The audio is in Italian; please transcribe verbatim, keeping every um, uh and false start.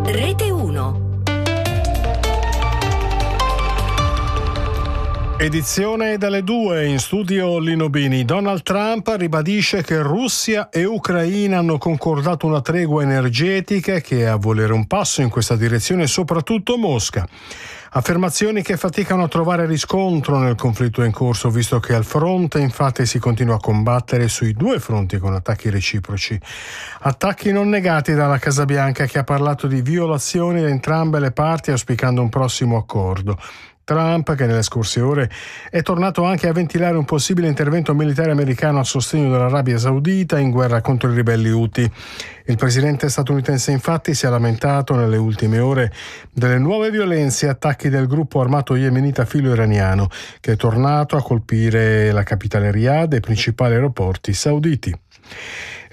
Rete uno. Edizione dalle due, in studio Lino Bini. Donald Trump ribadisce che Russia e Ucraina hanno concordato una tregua energetica che è a volere un passo in questa direzione, soprattutto Mosca. Affermazioni che faticano a trovare riscontro nel conflitto in corso, visto che al fronte infatti si continua a combattere sui due fronti con attacchi reciproci. Attacchi non negati dalla Casa Bianca, che ha parlato di violazioni da entrambe le parti, auspicando un prossimo accordo. Trump, che nelle scorse ore è tornato anche a ventilare un possibile intervento militare americano a sostegno dell'Arabia Saudita in guerra contro i ribelli Houthi. Il presidente statunitense infatti si è lamentato nelle ultime ore delle nuove violenze e attacchi del gruppo armato yemenita filo-iraniano, che è tornato a colpire la capitale Riyadh e i principali aeroporti sauditi.